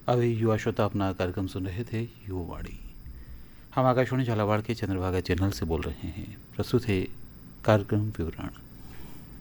अभी युवा श्रोता अपना कार्यक्रम सुन रहे थे युवावाणी। हम आकाशवाणी झालावाड़ के चंद्रभागा चैनल से बोल रहे हैं। प्रस्तुत है कार्यक्रम विवरण।